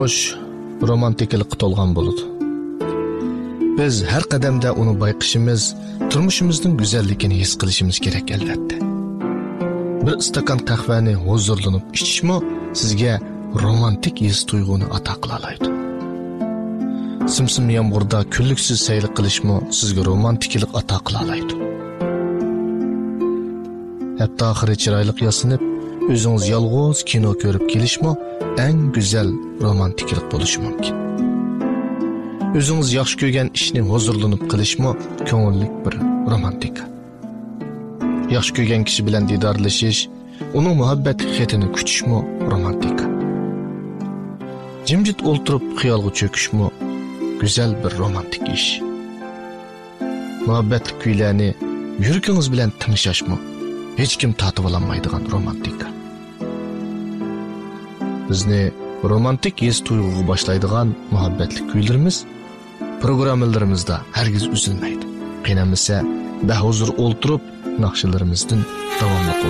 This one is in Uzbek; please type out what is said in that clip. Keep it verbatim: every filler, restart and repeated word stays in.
Xo'sh, romantiklik to'lgan bo'ladi. Biz har qadamda uni bayqishimiz, turmushimizning go'zalligini his qilishimiz kerak albatta. Bir stakan qahvani huzurlanib ichishmi sizga romantik his tuyg'uni ato qila oladi. Simsim yomg'irda kunliksiz sayr qilishmi sizga romantiklik ato qila oladi. Hatto oxiri chiroyli yasinib, o'zingiz yolg'iz kino ko'rib kelishmi eng go'zal romantiklik bo'lishi mumkin. O'zingiz yaxshi ko'rgan ishni huzurlanib qilishmi ko'ngillik bir romantika. Yaxshi ko'rgan kishi bilan didorlashish, uning muhabbat xatini kutishmi romantika. Jimjit o'ltirib xiyolga cho'kishmi go'zal bir romantik ish. Muhabbatli kuylarni yuragingiz bilan tinglashmi hech kim tatib olmaydigan romantika. Bizni romantik his tuyg'uga boshlaydigan muhabbatli kuylarimiz programmalarimizda hargiz uzilmaydi. Qiynamasa, bahuzur o'ltirib naqshalarimizdan davomli